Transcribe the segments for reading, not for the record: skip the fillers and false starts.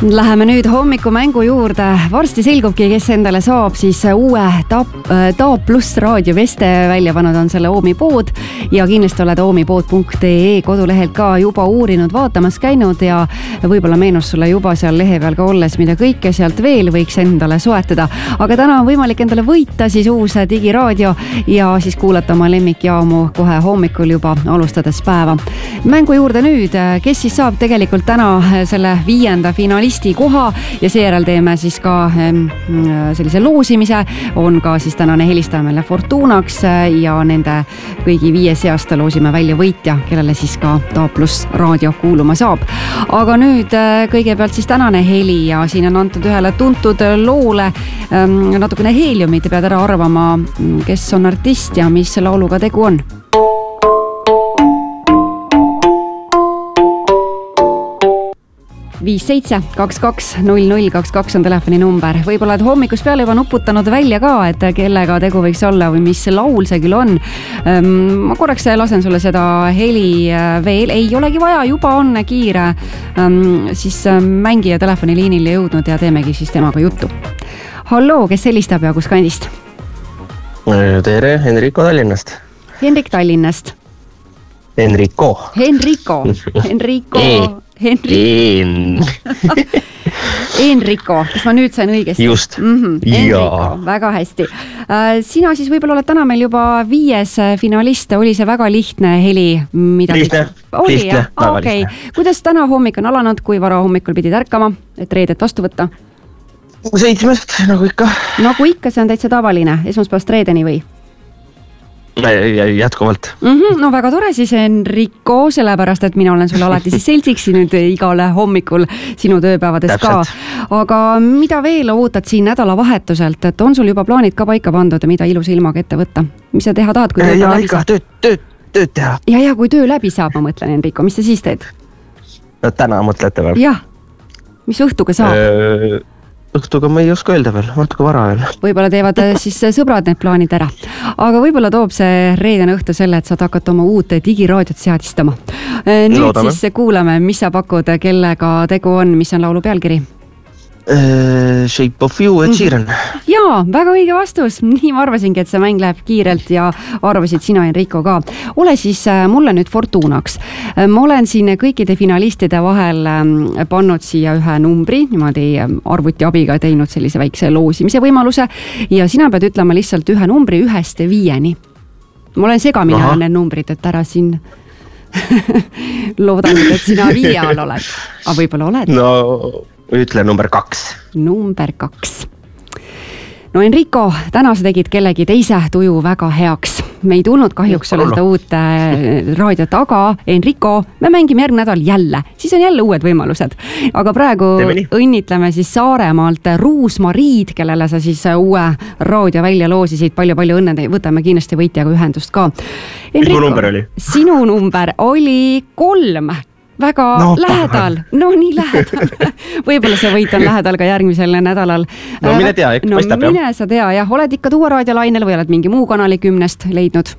Läheme nüüd hommikumängu juurde. Varsti selgubki, kes endale saab siis uue Taap Pluss raadio Veste välja pannud on selle Oomi pood ja kindlasti oled oomipood.ee kodulehelt ka juba uurinud, vaatamas käinud ja võib-olla meenus sulle juba seal lehe peal ka olles, mida kõike sealt veel võiks endale soetada. Aga täna on võimalik endale võita siis uus digiraadio ja siis kuulata oma lemmikjaamu kohe hommikul juba alustades päeva. Mängu juurde nüüd, kes siis saab tegelikult täna selle 5. finalisti koha ja seejärel teeme siis ka sellise loosimise. On ka siis tänane helistaja meile Fortunaks ja nende kõigi 5 seast loosime välja võitja, kellele siis ka Taap Pluss raadio kuuluma saab. Aga nüüd kõigepealt siis tänane heli ja siin on antud ühele tuntud loole natukene heeliumit ja pead ära arvama, kes on artist ja mis lauluga tegu on. Viis 7220022 on telefoni number. Võib-olla et hommikust peale juba nuputanud välja ka, et kellega tegu võiks olla või mis laul see küll on. Ma korraks lasen sulle seda heli veel. Ei olegi vaja, juba on kiire. Siis mängija telefoniliinile jõudnud ja teemegi siis temaga juttu. Halloo, kes helistab ja kus kandist? Tere, Henriko Tallinnast. Henrik Tallinnast. Henriko. Enrico, kas ma nüüd sain õigesti? Just, Enrico, väga hästi. Sina siis võib-olla oled täna meil juba 5. finalist, oli see väga lihtne heli? Lihtne, väga lihtne. Kuidas täna hommik on alanud, kui vara hommikul pidid ärkama, et reedet vastu võtta? 7, nagu ikka. Nagu ikka, see on täitsa tavaline, esmaspäevast reedeni või? Jätkuvalt. No väga tore siis, Enrico, sellepärast, et mina olen sulle alati siis seltsiks nüüd igale hommikul sinu tööpäevades ka. Aga mida veel ootad siin nädalavahetuselt, et on sul juba plaanid ka paika pandud ja mida ilusa ilmaga ette võtta? Mis sa teha tahad, kui töö läbi saab? Tööd teha. Ja kui töö läbi saab, ma mõtlen, Enrico, mis sa siis teed? Täna mõtlete veel? Jah, mis õhtuga saab? Õhtuga ma ei oska öelda veel, natuke vara veel. Võib-olla teevad siis sõbrad need plaanid ära. Aga võib-olla toob see reedene õhtu selle, et saad hakata oma uut digiraadiot seadistama. Nüüd Loodame. Siis kuulame, mis sa pakud, kellega tegu on, mis on laulu pealkiri? Shape of You, Ed Sheeran. Jaa, väga õige vastus. Nii ma arvasingi, et see mäng läheb kiirelt ja arvasid sina, Enrico, ka. Ole siis mulle nüüd Fortunaks. Ma olen siin kõikide finalistide vahel pannud siia ühe numbri, niimoodi arvuti abiga teinud sellise väikse loosimise võimaluse ja sina pead ütlema lihtsalt ühe numbri 1-5. Ma olen segamina need numbrid, et ära siin loodan, et sina 5 all oled. Aga võib-olla oled? No... Ütle number 2. Number 2. No Enrico, täna sa tegid kellegi teise tuju väga heaks. Me ei tulnud kahjuks sulle seda uut raadiot, aga Enrico, me mängime järgmine nädal jälle. Siis on jälle uued võimalused. Aga praegu õnnitleme siis Saaremaalt Ruusmariid, kellele sa siis uue raadio välja loosisid. Palju õnne, võtame kindlasti võitjaga ühendust ka. Enrico, mis number oli? Sinu number oli 3. Väga lähedal, nii lähedal. Võib-olla see võit on lähedal ka järgmisel nädalal. No mine tea, paistab jah. Mine sa tea, jah. Oled ikka Tuua raadiolainel või oled mingi muu kanali 10 leidnud?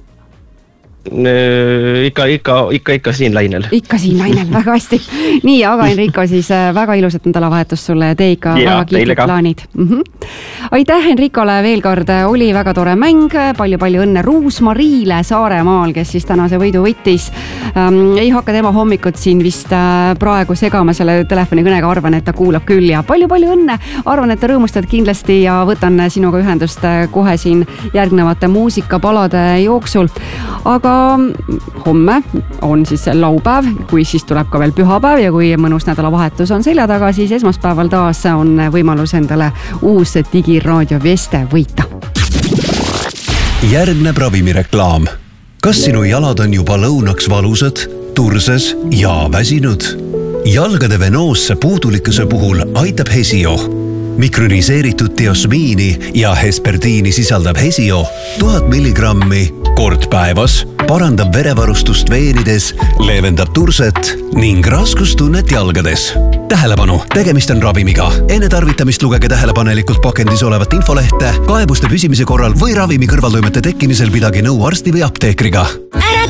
Ikka siin lainel. Ikka siin lainel, väga hästi. Nii, aga Enrico, siis väga ilusat nädalavahetust sulle ja tee ikka väga kiitlid plaanid. Aitäh Enricole veel kord, oli väga tore mäng, palju õnne Ruusmariile Saaremaal, kes siis tänase võidu võttis. Ei hakka tema hommikut siin vist praegu segama selle telefonikõnega, arvan, et ta kuulab küll ja palju õnne. Arvan, et ta rõõmustad kindlasti ja võtan sinuga ühendust kohe siin järgnevate muusikapalade jooksul. Aga homme on siis laupäev, kui siis tuleb ka veel pühapäev ja kui mõnus nädalavahetus on selja taga, siis esmaspäeval taas on võimalus endale uus digiraadio Veste võita. Järgneb ravimireklaam. Kas sinu jalad on juba lõunaks valusad, turses ja väsinud? Jalgade venoosse puudulikkuse puhul aitab Hesio. Mikroniseeritud diosmiini ja hesperdiini sisaldab Hesio 1000 milligrammi kord päevas, parandab verevarustust veenides, leevendab turset ning raskustunnet jalgades. Tähelepanu, tegemist on ravimiga. Enne tarvitamist lugege tähelepanelikult pakendis olevat infolehte, kaebuste püsimise korral või ravimi kõrvaltoimete tekkimisel pidage nõu arsti või apteekriga. Äratus!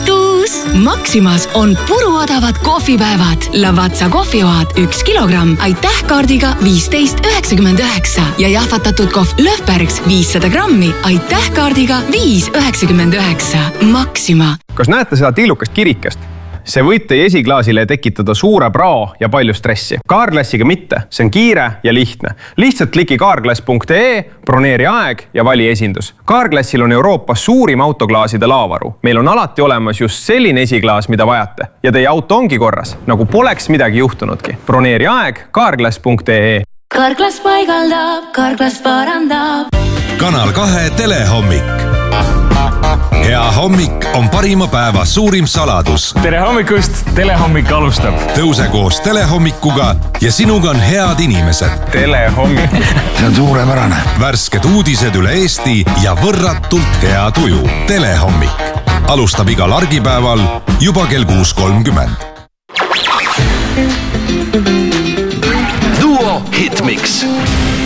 ilus! Maximas on puruodavad kohvipäevad. Lavazza kohvioad 1 kilogramm aitähkaardiga 15,99 ja jahvatatud kohv Löfbergs 500 grammi aitähkaardiga 5,99. Maxima. Kas näete seda tillukast kirikest? See võib teie esiklaasile tekitada suure prao ja palju stressi. Carglassiga mitte, see on kiire ja lihtne. Lihtsalt kliki carglass.ee, broneeri aeg ja vali esindus. Carglassil on Euroopas suurim autoklaaside laavaru. Meil on alati olemas just selline esiklaas, mida vajate. Ja teie auto ongi korras, nagu poleks midagi juhtunudki. Broneeri aeg carglass.ee. Carglass paigaldab, Carglass parandab. Kanal 2 telehommik. Hea hommik on parima päeva suurim saladus. Tere hommikust, telehommik alustab. Tõuse koos telehommikuga ja sinuga on head inimesed. Telehommik. See on suurepärane. Värsked uudised üle Eesti ja võrratult hea tuju. Telehommik. Alustab igal argipäeval juba kell 6:30. Duo Hitmix.